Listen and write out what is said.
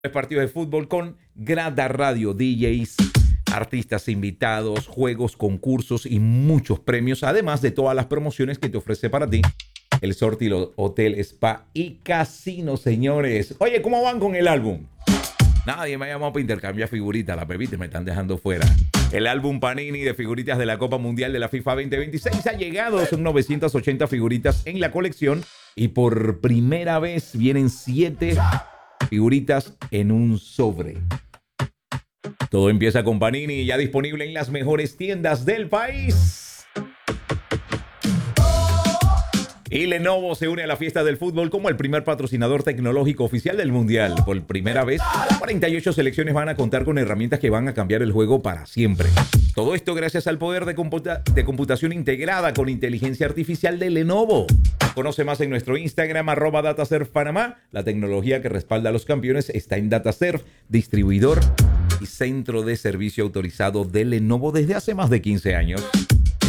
Partidos de fútbol con Grada Radio, DJs, artistas invitados, juegos, concursos y muchos premios, además de todas las promociones que te ofrece para ti el Sortilo Hotel, Spa y Casino, señores. Oye, ¿cómo van con el álbum? Nadie me ha llamado para intercambiar figuritas, las bebitas me están dejando fuera. El álbum Panini de figuritas de la Copa Mundial de la FIFA 2026 ha llegado, son 980 figuritas en la colección y por primera vez vienen 7 figuritas en un sobre. Todo empieza con Panini, ya disponible en las mejores tiendas del país. Y Lenovo se une a la fiesta del fútbol como el primer patrocinador tecnológico oficial del Mundial. Por primera vez, 48 selecciones van a contar con herramientas que van a cambiar el juego para siempre. Todo esto gracias al poder de computación integrada con inteligencia artificial de Lenovo. Conoce más en nuestro Instagram, @DataServPanamá. La tecnología que respalda a los campeones está en DataServ, distribuidor y centro de servicio autorizado de Lenovo desde hace más de 15 años.